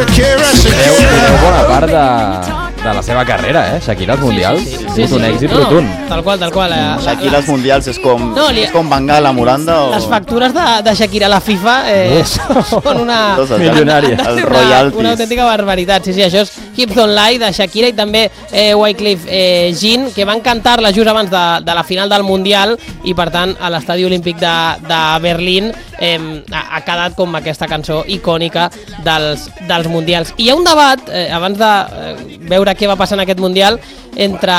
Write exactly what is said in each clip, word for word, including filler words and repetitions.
Shakira, Podeu, Shakira. podeu bona part de, de la seva carrera, eh? Shakira als Mundials. Sí, sí, sí. És Sí, sí, un sí. èxit No, no, rotund. tal qual, tal qual. Eh, Shakira als Mundials és com, No, li- és com Bengala, Moranda o... Les factures de, de Shakira a la FIFA eh, són una... Dos de- Milionàries. han de ser Els una, royalties. una autèntica barbaritat. Sí, sí, això és Hips Don't Lie de Shakira i també eh, Wyclef eh, Jean, que van cantar-la just abans de, de la final del Mundial i, per tant, a l'estadi olímpic de, de Berlín eh, ha, ha quedat com aquesta cançó icònica dels, dels Mundials. I hi ha un debat, eh, abans de eh, veure què va passar en aquest Mundial, entre...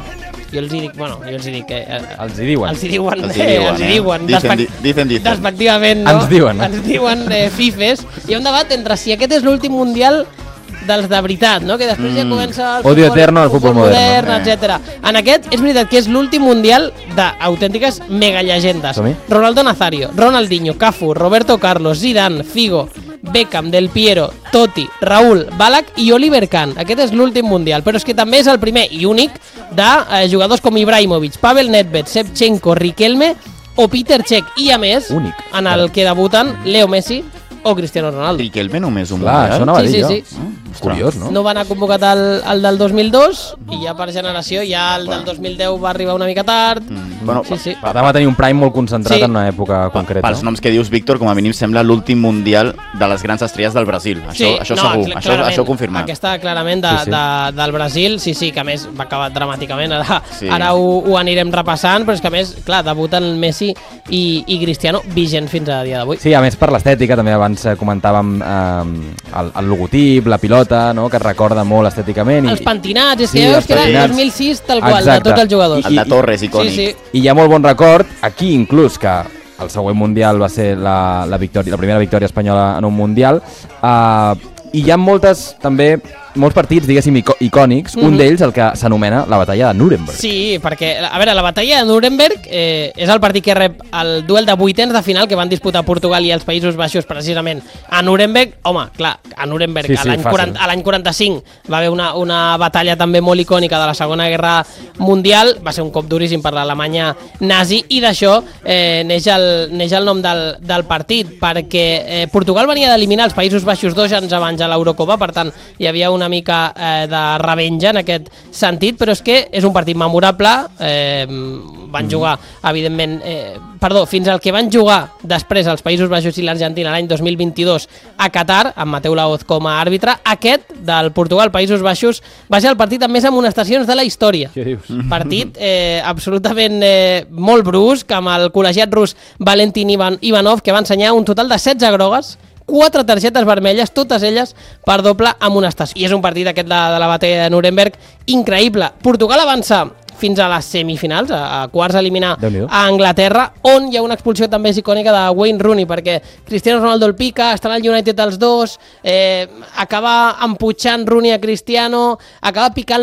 Jo els hi dic, bueno, jo els hi dic... Eh, Els hi diuen. Els hi diuen, Els hi eh, diuen, els hi eh? diuen. Dicen, despec- di- dicen, dicen. Despectivament, no? Ens diuen, eh? Ens diuen eh, fifes. Hi ha un debat entre si aquest és l'últim Mundial dels de veritat, no? Que després mm. ja comença el Odio eterno al futbol moderno. modern, etcètera. En aquest és veritat que és l'últim Mundial d'autèntiques megallegendes. Som-hi. Ronaldo Nazario, Ronaldinho, Cafu, Roberto Carlos, Zidane, Figo, Beckham, Del Piero, Totti, Raúl, Ballack i Oliver Kahn. Aquest és l'últim Mundial, però és que també és el primer i únic de eh, jugadors com Ibrahimovic, Pavel Nedved, Shevchenko, Riquelme o Peter Cech. I a més, Únic. en el que debuten Leo Messi o Cristiano Ronaldo. Riquelme només un Clar, això anava a Sí, dir sí, jo. sí. Mm, Curiós, no? No van a convocat el, el del dos mil dos i ja per generació, ja el del dos mil deu va arribar una mica tard. Mm. Bueno, Sí, sí. Per tant, va tenir un prime molt concentrat Sí. en una època concreta. Pels noms que dius, Víctor, com a mínim sembla l'últim mundial de les grans estrelles del Brasil. Això, això segur, cl- això, clarament. això confirmat. Aquesta clarament de, Sí, sí. De, del Brasil, sí, sí, que a més va acabar dramàticament, ara, Sí. ara ho, ho anirem repassant, però és que a més, clar, debuten Messi i, i Cristiano vigents fins a dia d'avui. Sí, a més per l'estètica, també abans eh, comentàvem eh, el, el logotip, la pilota, no? Que es recorda molt estèticament. Els pentinats, és Sí, que ja veus els que era el pentinats. dos mil sis tal qual, Exacte. de tots els jugadors. El de Torres, icònic. Sí, sí. I hi ha molt bon record, aquí inclús, que el següent Mundial va ser la, la, victòria, la primera victòria espanyola en un Mundial, uh, i hi ha moltes, també, molts partits, diguéssim, ico icònics, Mhm. un d'ells el que s'anomena la batalla de Nuremberg. Sí, perquè, a veure, la batalla de Nuremberg eh, és el partit que rep el duel de vuitens de final que van disputar Portugal i els Països Baixos precisament a Nuremberg. Home, clar, a Nuremberg Sí, a sí, l'any fàcil. quaranta, a l'any quaranta-cinc va haver una, una batalla també molt icònica de la Segona Guerra Mundial, va ser un cop duríssim per l'Alemanya nazi i d'això eh, neix, el, neix el nom del, del partit, perquè eh, Portugal venia d'eliminar els Països Baixos dos anys abans a l'Eurocopa, per tant hi havia una mica eh, de revenja en aquest sentit, però és que és un partit memorable, eh, van jugar evidentment, eh, perdó, fins al que van jugar després els Països Baixos i l'Argentina l'any dos mil vint-i-dos a Qatar, amb Mateu Laoz com a àrbitre. Aquest del Portugal-Països Baixos va ser el partit amb més amonestacions de la història. Què dius? Partit eh, absolutament eh, molt brusc, amb el col·legiat rus Valentin Ivan Ivanov, que va ensenyar un total de setze grogues, quatre targetes vermelles, totes elles per doble amonestació. I és un partit aquest de, de la batalla de Nuremberg increïble. Portugal avança fins a les semifinals, a, a quarts a eliminar Déu-n'hi-do. a Anglaterra, on hi ha una expulsió també és icònica de Wayne Rooney, perquè Cristiano Ronaldo el pica, estan al United els dos, eh, acaba emputxant Rooney a Cristiano, acaba picant